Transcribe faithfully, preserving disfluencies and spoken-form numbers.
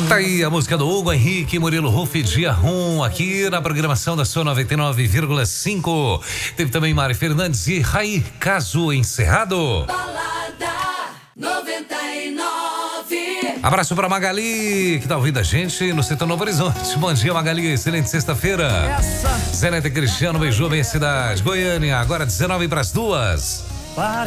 Tá aí a música do Hugo Henrique, Murilo Ruff, Dia Rum, aqui na programação da sua noventa e nove vírgula cinco. Teve também Mari Fernandes e Raí, Caso Encerrado. Balada noventa e nove. Abraço pra Magali, que tá ouvindo a gente no Setor Novo Horizonte. Bom dia, Magali, excelente sexta-feira. Zé Neto e Cristiano, beijou bem a cidade. Goiânia, agora dezenove para as duas.